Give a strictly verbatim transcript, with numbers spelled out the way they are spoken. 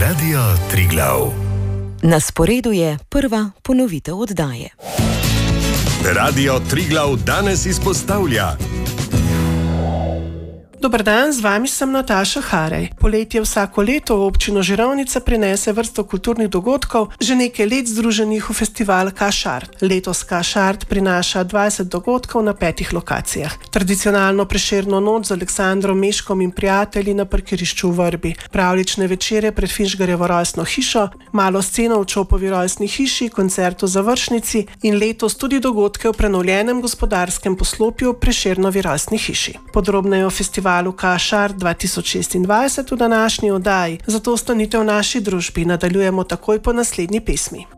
Radio Triglav. Na sporedu je prva ponovitev oddaje. Radio Triglav danes izpostavlja. Dober dan, z vami sem Nataša Harej. Poletje vsako leto v občino Žirovnica prinese vrsto kulturnih dogodkov, že nekaj let združenih v festival Kašart. Letos Kašart prinaša dvajset dogodkov na petih lokacijah. Tradicionalno Prešerno noč z Aleksandrom Meškom in prijatelji na parkirišču v Vrbi, pravlične večere pred Finžgarjevo rojstno hišo, malo sceno v Čopovi rojstni hiši, koncert v Završnici in letos tudi dogodke v prenovljenem gospodarskem poslopju v Prešernovi rojstni hiši. Podrobneje o festivalu Kašart dva tisoč šestindvajset v današnji oddaji, zato ostanite v naši družbi. Nadaljujemo takoj po naslednji pesmi.